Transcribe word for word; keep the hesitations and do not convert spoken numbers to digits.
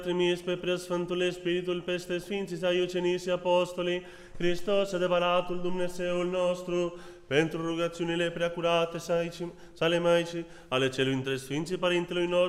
trimis pe preasfântul Spiritul peste Sfinții Săi ucenici și apostolii, Hristos, adevăratul Dumnezeul nostru, pentru rugăciunile preacurate și ale Maicii, ale celui între Sfinții Părintelui nostru,